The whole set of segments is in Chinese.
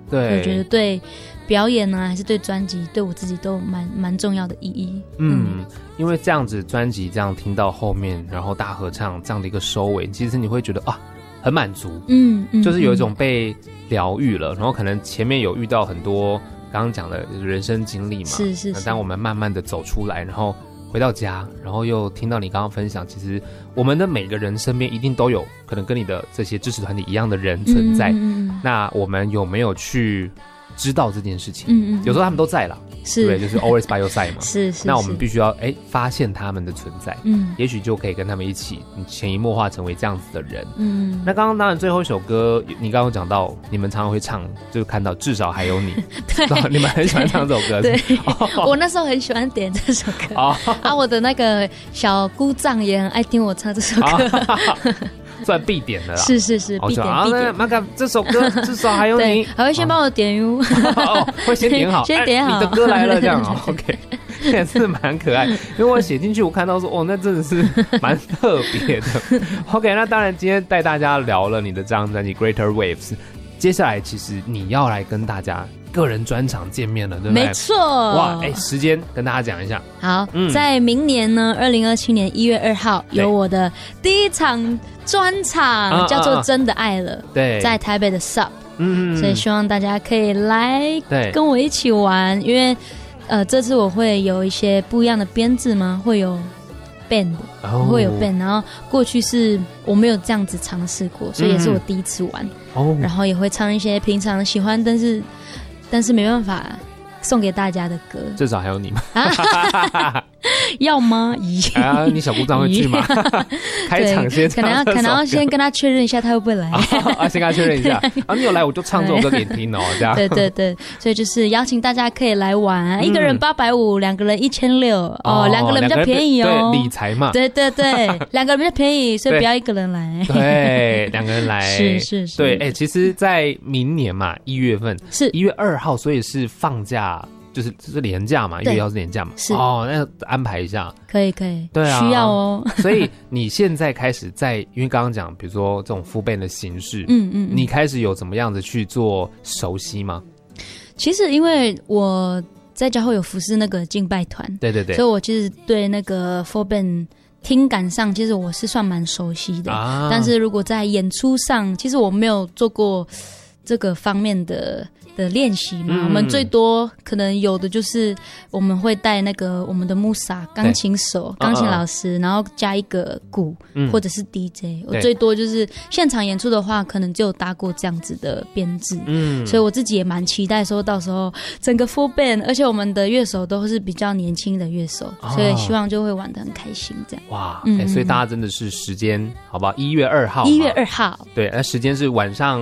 对， 我觉得对表演呢，还是对专辑，对我自己都蛮重要的意义。 因为这样子专辑这样听到后面，然后大合唱这样的一个收尾，其实你会觉得啊，很满足，就是有一种被疗愈了，然后可能前面有遇到很多刚刚讲的人生经历嘛， 是， 当我们慢慢的走出来，然后回到家，然后又听到你刚刚分享，其实我们的每个人身边一定都有可能跟你的这些支持团体一样的人存在，那我们有没有去知道这件事情？有时候他们都在啦，对，就是 always by your side 嘛。 是。 那我们必须要发现他们的存在，也许就可以跟他们一起，你潜移默化成为这样子的人。那刚刚当然最后一首歌，你刚刚讲到你们常常会唱，就看到至少还有你，对，你们很喜欢唱这首歌。 对，我那时候很喜欢点这首歌我的那个小姑丈也很爱听我唱这首歌。 算必点的啦， 是必点。 Maga 这首歌至少还有你， 还会先帮我点哟， 会先点好， 先点好， 你的歌来了这样OK， 也是蛮可爱。因为我写进去，我看到说，那真的是蛮特别的。OK， 那当然今天带大家聊了你的这张专辑《Greater Waves》，接下来其实你要来跟大家个人专场见面了，对不对？ 没错。 哇，时间跟大家讲一下。 好，在明年呢，2027年1月2号有我的第一场专场，叫做《真的爱了》， 对， 在台北的 Sub，所以希望大家可以来跟我一起玩，因为这次我会有一些不一样的编制嘛，会有 band， 会有 band， 然后过去是我没有这样子尝试过，所以也是我第一次玩，然后也会唱一些平常喜欢但是没办法送给大家的歌， 至少还有你吗？ 要吗？ 你小姑丈会去吗？开场先唱， 可能要先跟他确认一下他会不会来。 先跟他确认一下。你有来我就唱这首歌给你听哦，这样。 对，所以就是邀请大家可以来玩，一个人850，两个人1600两个人比较便宜哦。 对，理财嘛。 对，两个人比较便宜，所以不要一个人来。 对，两个人来。 是。 对，其实，在明年嘛，1月份是 1月2号，所以是放假。就是连假嘛，1月1号是连假嘛， 是那安排一下， 可以， 对啊， 需要哦。 所以你现在开始因为刚刚讲，比如说这种full band的形式，你开始有怎么样子去做熟悉吗？ 其实因为我在教会有服侍那个敬拜团，对，所以我其实对那个full band听感上，其实我是算蛮熟悉的，但是如果在演出上，其实我没有做过这个方面的练习嘛，我们最多可能有的就是我们会带那个我们的木萨钢琴手、钢琴老师，然后加一个鼓或者是 DJ。我最多就是现场演出的话，可能就有搭过这样子的编制。所以我自己也蛮期待说到时候整个 full band， 而且我们的乐手都是比较年轻的乐手，所以希望就会玩得很开心这样。 哇，所以大家真的是时间好不好？1月2号 ，1月2号， 对，那时间是晚上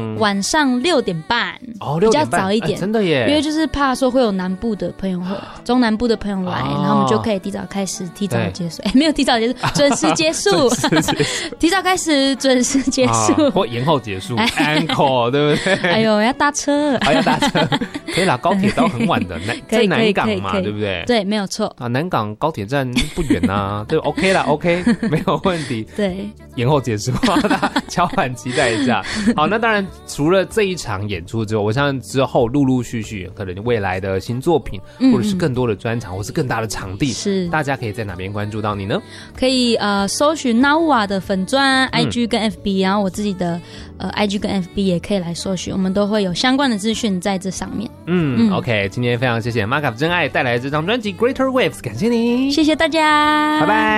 6点半，比较早一点， 真的耶， 因为就是怕说会有南部的朋友或中南部的朋友来，然后我们就可以提早开始，提早结束。没有提早结束，准时结束，提早开始，准时结束， 或延后结束 ，encore 对不对？ 哎呦，要搭车， 要搭车，可以啦，高铁到很晚的，在南港嘛，对不对？ 对，没有错啊，南港高铁站不远啊，对 ，OK 啦 ，OK， 没有问题。 对， 延后结束，大家敲碗期待一下。好，那当然除了这一场演出之后，我相信之后陆陆续续可能未来的新作品，或者是更多的专场，或是更大的场地，是大家可以在哪边关注到你呢？ 可以搜寻 Nawa 的粉专、IG 跟 FB， 然后我自己的IG 跟 FB 也可以来搜寻，我们都会有相关的资讯在这上面。 OK， 今天非常谢谢 Maga 真爱带来这张专辑 Greater Waves， 感谢你， 谢谢大家， 拜拜。